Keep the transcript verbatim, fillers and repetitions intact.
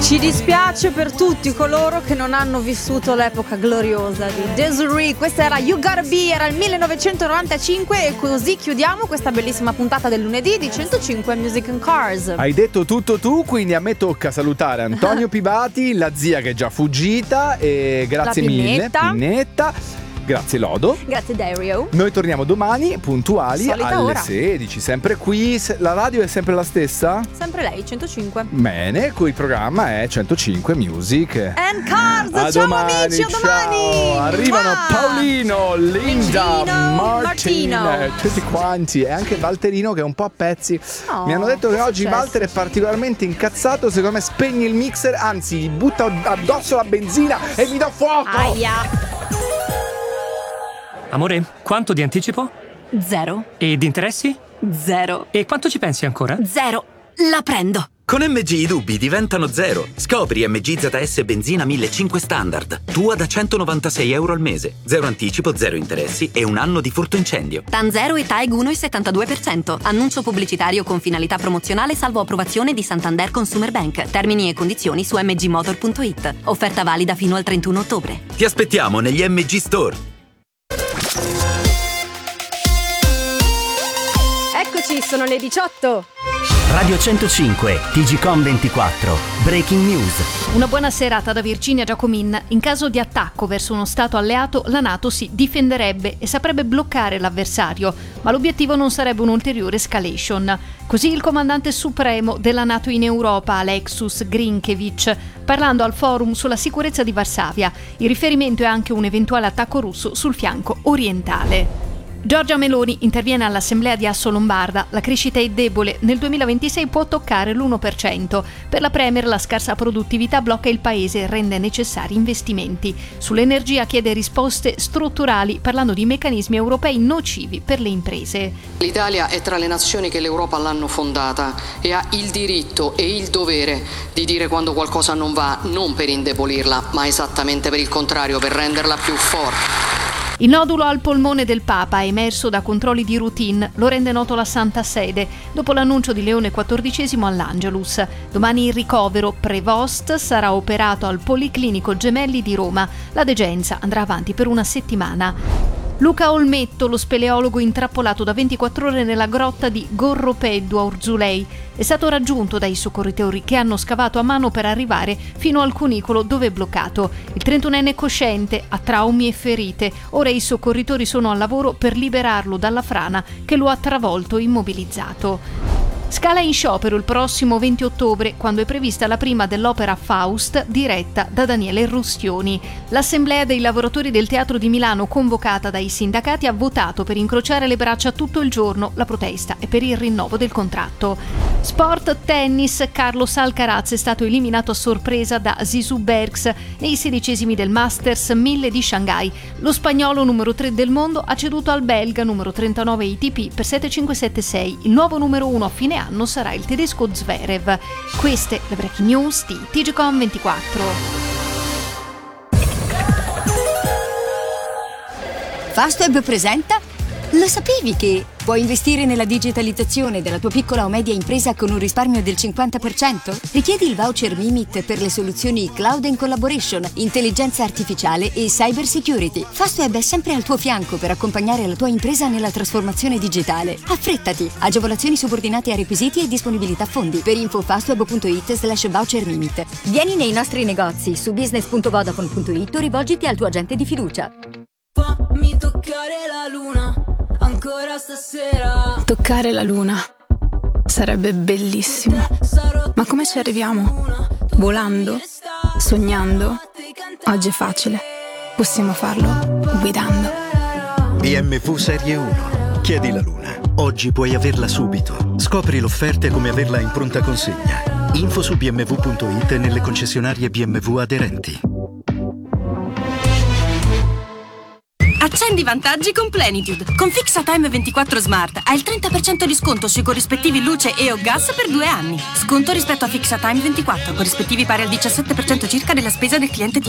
Ci dispiace per tutti coloro che non hanno vissuto l'epoca gloriosa di Desiree. Questa era You Gotta Be, era il millenovecentonovantacinque e così chiudiamo questa bellissima puntata del lunedì di centocinque Music and Cars. Hai detto tutto tu, quindi a me tocca salutare Antonio Pivati, la zia che è già fuggita, e grazie La mille Pinnetta. Pinnetta. Grazie Lodo. Grazie Dario. Noi torniamo domani puntuali Solita alle ora. sedici, sempre qui. La radio è sempre la stessa? Sempre lei, centocinque. Bene, qui il programma è centocinque Music And Cars. A Ciao domani, amici, a domani. ciao. Arrivano Mua. Paolino, Linda, Lingino, Martin, Martino. tutti quanti, e anche Valterino che è un po' a pezzi. Oh, Mi hanno detto che che è oggi successo? Walter è particolarmente incazzato. Secondo me spegne il mixer, anzi gli butta addosso la benzina e mi dà fuoco. Aia. Amore, quanto di anticipo? Zero. E di interessi? Zero. E quanto ci pensi ancora? Zero. La prendo. Con M G i dubbi diventano zero. Scopri M G Z S benzina millecinquecento standard. Tua da centonovantasei euro al mese. Zero anticipo, zero interessi e un anno di furto incendio. TAN zero e TAEG uno virgola settantadue per cento. Annuncio pubblicitario con finalità promozionale salvo approvazione di Santander Consumer Bank. Termini e condizioni su m g motor punto i t. Offerta valida fino al trentuno ottobre. Ti aspettiamo negli M G Store. Eccoci, sono le diciotto. Radio centocinque, T G Com ventiquattro, Breaking News. Una buona serata da Virginia Giacomin. In caso di attacco verso uno Stato alleato, la NATO si difenderebbe e saprebbe bloccare l'avversario, ma l'obiettivo non sarebbe un'ulteriore escalation. Così il comandante supremo della NATO in Europa, Alexus Grinkevich, parlando al forum sulla sicurezza di Varsavia. Il riferimento è anche un eventuale attacco russo sul fianco orientale. Giorgia Meloni interviene all'Assemblea di Assolombarda. La crescita è debole, nel duemilaventisei può toccare l'uno per cento. Per la Premier la scarsa produttività blocca il paese e rende necessari investimenti. Sull'energia chiede risposte strutturali, parlando di meccanismi europei nocivi per le imprese. L'Italia è tra le nazioni che l'Europa l'hanno fondata e ha il diritto e il dovere di dire quando qualcosa non va, non per indebolirla, ma esattamente per il contrario, per renderla più forte. Il nodulo al polmone del Papa è emerso da controlli di routine, lo rende noto la Santa Sede, dopo l'annuncio di Leone quattordicesimo all'Angelus. Domani il ricovero Prevost sarà operato al Policlinico Gemelli di Roma. La degenza andrà avanti per una settimana. Luca Olmetto, lo speleologo intrappolato da ventiquattro ore nella grotta di Gorropeddu a Urzulei, è stato raggiunto dai soccorritori che hanno scavato a mano per arrivare fino al cunicolo dove è bloccato. Il trentunenne è cosciente, ha traumi e ferite. Ora i soccorritori sono al lavoro per liberarlo dalla frana che lo ha travolto immobilizzato. Scala in sciopero il prossimo venti ottobre, quando è prevista la prima dell'opera Faust, diretta da Daniele Rustioni. L'Assemblea dei lavoratori del Teatro di Milano, convocata dai sindacati, ha votato per incrociare le braccia tutto il giorno. La protesta è per il rinnovo del contratto. Sport tennis, Carlos Alcaraz è stato eliminato a sorpresa da Zizou Bergs nei sedicesimi del Masters mille di Shanghai. Lo spagnolo numero tre del mondo ha ceduto al belga numero trentanove A T P per sette cinque sette sei. Il nuovo numero uno a fine anno sarà il tedesco Zverev. Queste le breaking news di T G Com ventiquattro. Fastweb presenta. Lo sapevi che puoi investire nella digitalizzazione della tua piccola o media impresa con un risparmio del cinquanta per cento? Richiedi il voucher Mimit per le soluzioni Cloud and Collaboration, intelligenza artificiale e cyber security. Fastweb è sempre al tuo fianco per accompagnare la tua impresa nella trasformazione digitale. Affrettati! Agevolazioni subordinate a requisiti e disponibilità fondi. Per info fastweb punto it slash voucher Mimit. Vieni nei nostri negozi su business punto vodafone punto it o rivolgiti al tuo agente di fiducia. Fammi toccare la luna ancora stasera. Toccare la luna sarebbe bellissimo. Ma come ci arriviamo? Volando? Sognando? Oggi è facile. Possiamo farlo guidando. B M W Serie uno. Chiedi la luna. Oggi puoi averla subito. Scopri l'offerta e come averla in pronta consegna. Info su b m w punto it e nelle concessionarie B M W aderenti. Accendi i vantaggi con Plenitude. Con Fixatime ventiquattro Smart hai il trenta per cento di sconto sui corrispettivi luce e o gas per due anni. Sconto rispetto a Fixatime ventiquattro, corrispettivi pari al diciassette per cento circa della spesa del cliente